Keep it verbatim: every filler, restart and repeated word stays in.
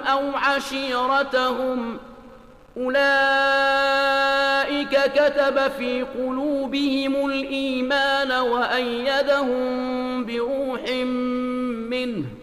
أو عشيرتهم أولئك كتب في قلوبهم الإيمان وأيدهم بروح منه